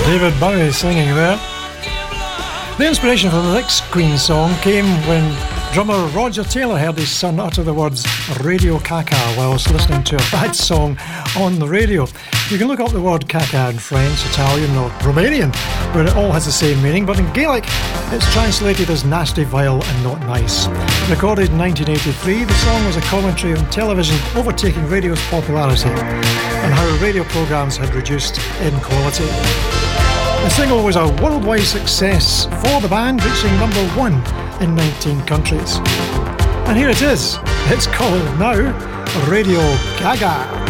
David Bowie singing there. The inspiration for the next Queen song came when drummer Roger Taylor heard his son utter the words Radio Caca whilst listening to a bad song on the radio. You can look up the word caca in French, Italian or Romanian, where it all has the same meaning, but in Gaelic it's translated as nasty, vile and not nice. Recorded in 1983, the song was a commentary on television overtaking radio's popularity and how radio programmes had reduced in quality. The single was a worldwide success for the band, reaching number 1 in 19 countries. And here it is. It's called now Radio Gaga.